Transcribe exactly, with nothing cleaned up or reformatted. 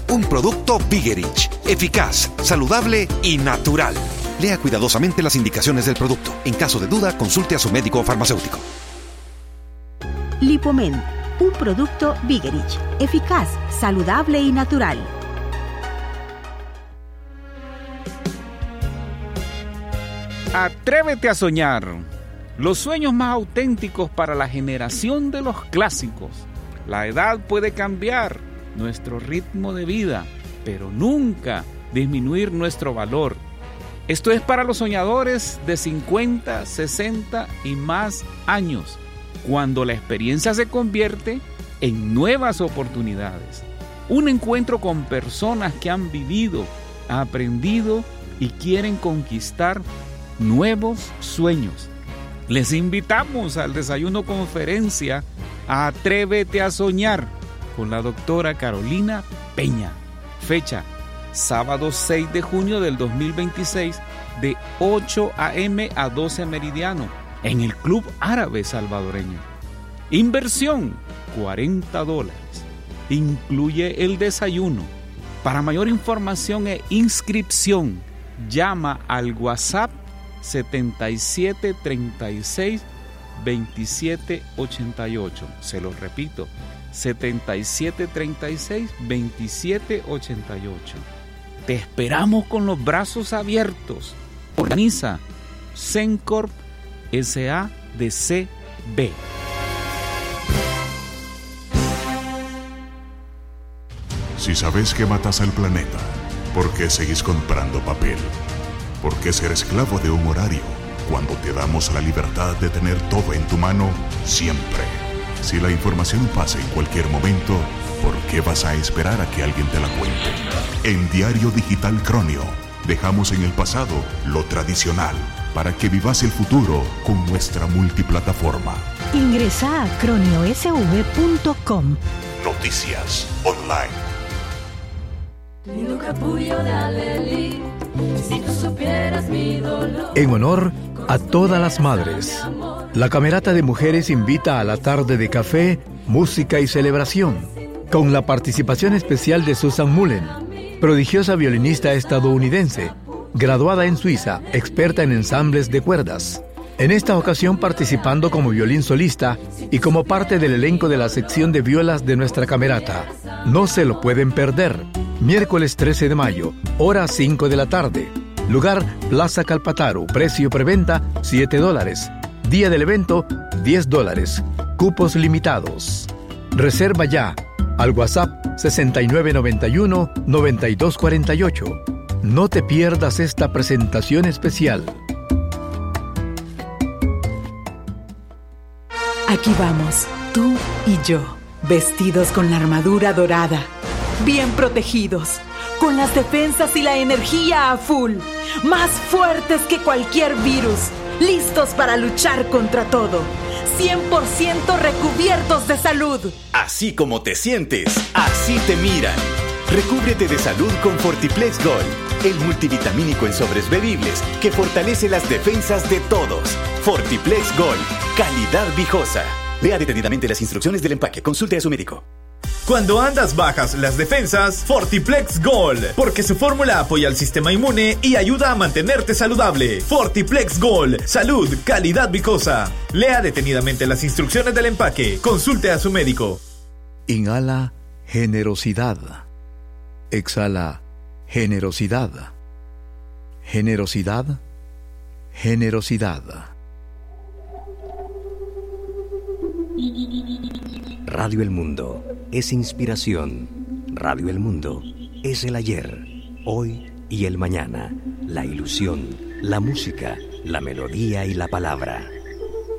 un producto Vigerich, eficaz, saludable y natural. Lea cuidadosamente las indicaciones del producto. En caso de duda, consulte a su médico o farmacéutico. Lipomen, un producto Vigerich, eficaz, saludable y natural. Atrévete a soñar. Los sueños más auténticos para la generación de los clásicos. La edad puede cambiar nuestro ritmo de vida, pero nunca disminuir nuestro valor. Esto es para los soñadores de cincuenta, sesenta y más años, cuando la experiencia se convierte en nuevas oportunidades. Un encuentro con personas que han vivido, aprendido y quieren conquistar nuevos sueños. Les invitamos al desayuno conferencia Atrévete a Soñar con la doctora Carolina Peña. Fecha, sábado seis de junio del dos mil veintiséis, de ocho a.m. a doce meridiano, en el Club Árabe Salvadoreño. Inversión, cuarenta dólares. Incluye el desayuno. Para mayor información e inscripción, llama al WhatsApp setenta y siete treinta y seis veintisiete ochenta y ocho. Se lo repito, setenta y siete treinta y seis veintisiete ochenta y ocho. Te esperamos con los brazos abiertos. Organiza Sencorp S A D C B. Si sabes que matas al planeta, ¿por qué seguís comprando papel? ¿Por qué ser esclavo de un horario cuando te damos la libertad de tener todo en tu mano siempre? Si la información pasa en cualquier momento, ¿por qué vas a esperar a que alguien te la cuente? En Diario Digital Cronio, dejamos en el pasado lo tradicional para que vivas el futuro con nuestra multiplataforma. Ingresa a cronio s v punto com. Noticias online. Lindo capullo de Alelí, si tú supieras mi dolor. En honor a todas las madres, la Camerata de Mujeres invita a la tarde de café, música y celebración, con la participación especial de Susan Mullen, prodigiosa violinista estadounidense, graduada en Suiza, experta en ensambles de cuerdas. En esta ocasión participando como violín solista y como parte del elenco de la sección de violas de nuestra Camerata. No se lo pueden perder. Miércoles trece de mayo, hora cinco de la tarde. Lugar, Plaza Calpataru. Precio preventa, siete dólares. Día del evento, diez dólares. Cupos limitados. Reserva ya al WhatsApp sesenta y nueve noventa y uno noventa y dos cuarenta y ocho. No te pierdas esta presentación especial. Aquí vamos, tú y yo, vestidos con la armadura dorada, bien protegidos, con las defensas y la energía a full, más fuertes que cualquier virus, listos para luchar contra todo, cien por ciento recubiertos de salud. Así como te sientes, así te miran. Recúbrete de salud con Fortiplex Gold, el multivitamínico en sobres bebibles que fortalece las defensas de todos. Fortiplex Gold, calidad viejosa. Lea detenidamente las instrucciones del empaque. Consulte a su médico. Cuando andas bajas las defensas, Fortiplex Gold, porque su fórmula apoya al sistema inmune y ayuda a mantenerte saludable. Fortiplex Gold, salud, calidad viejosa. Lea detenidamente las instrucciones del empaque. Consulte a su médico. Inhala generosidad. Exhala generosidad. Generosidad. Generosidad. Radio El Mundo es inspiración. Radio El Mundo es el ayer, hoy y el mañana. La ilusión, la música, la melodía y la palabra.